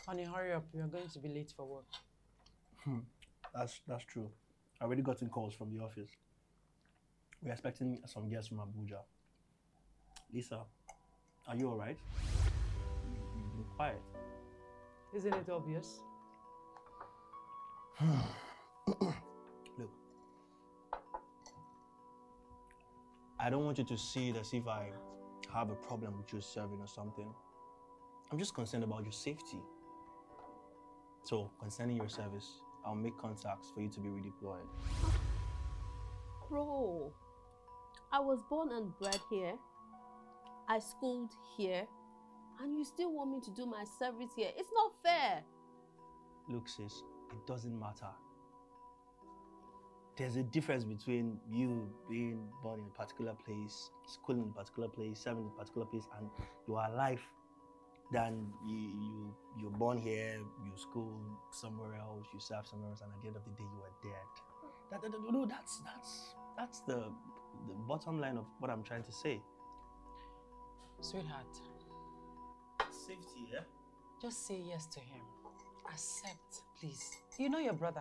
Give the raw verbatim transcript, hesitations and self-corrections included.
Honey, hurry up. We are going to be late for work. Hmm. That's that's true. I already gotten calls from the office. We're expecting some guests from Abuja. Lisa, are you alright? You've been quiet. Isn't it obvious? Look, I don't want you to see it as if I have a problem with you serving or something. I'm just concerned about your safety. So, concerning your service, I'll make contacts for you to be redeployed. Bro, I was born and bred here. I schooled here. And you still want me to do my service here? It's not fair. Look, sis, it doesn't matter. There's a difference between you being born in a particular place, schooling in a particular place, serving in a particular place, and you are alive than you, you, you're born here, you school somewhere else, you serve somewhere else, and at the end of the day, you are dead. That, that, no, that's, that's, that's the, the bottom line of what I'm trying to say. Sweetheart, Safety, yeah? just say yes to him. Accept, please. You know your brother.